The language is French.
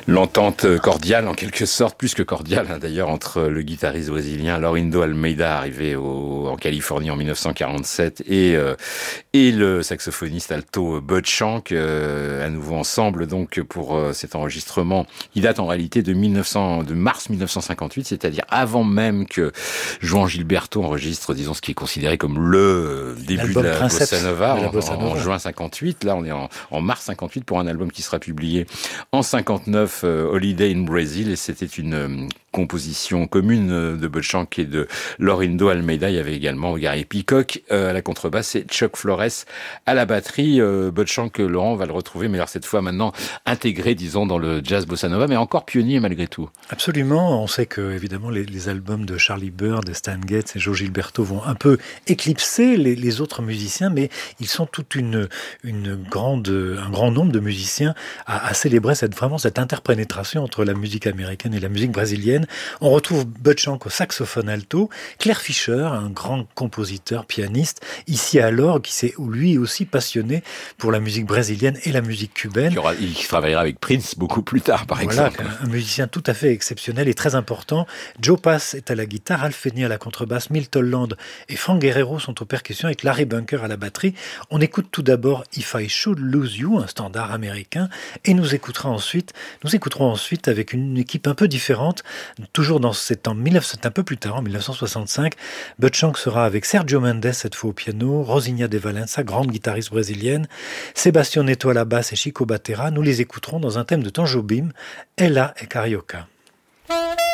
L'entente cordiale, en quelque sorte, plus que cordiale d'ailleurs, entre le guitariste brésilien Laurindo Almeida, arrivé en Californie en 1947, et le saxophoniste alto Bud Shank, à nouveau ensemble donc pour cet enregistrement. Il date en réalité de mars 1958, c'est-à-dire avant même que João Gilberto enregistre, disons, ce qui est considéré comme le début de la bossa nova, en juin 58. Là, on est en mars 58 pour un album qui sera publié en 59, Holiday in Brazil, et c'était une composition commune de Bud Shank et de Laurindo Almeida. Il y avait également Gary Peacock à la contrebasse et Chuck Flores à la batterie. Bud Shank, Laurent, va le retrouver, mais alors cette fois maintenant intégré, disons, dans le jazz bossa nova, mais encore pionnier malgré tout. Absolument. On sait que, évidemment, les albums de Charlie Byrd, de Stan Getz et Joe Gilberto vont un peu éclipser les autres musiciens, mais ils sont toute un grand nombre de musiciens à célébrer vraiment cette interpénétration entre la musique américaine et la musique brésilienne. On retrouve Bud Shank au saxophone alto, Claire Fischer, un grand compositeur, pianiste, ici à l'orgue, qui s'est lui aussi passionné pour la musique brésilienne et la musique cubaine. Il travaillera avec Prince beaucoup plus tard, par exemple. Voilà, un musicien tout à fait exceptionnel et très important. Joe Pass est à la guitare, Al Feeney à la contrebasse, Milt Holland et Frank Guerrero sont aux percussions avec Larry Bunker à la batterie. On écoute tout d'abord If I Should Lose You, un standard américain, et nous écouterons ensuite avec une équipe un peu différente, toujours c'est un peu plus tard, en 1965. Bud Shank sera avec Sergio Mendes, cette fois au piano, Rosinha de Valença, grande guitariste brésilienne, Sébastien Neto à la basse et Chico Batera. Nous les écouterons dans un thème de Tom Jobim, Ella et Carioca.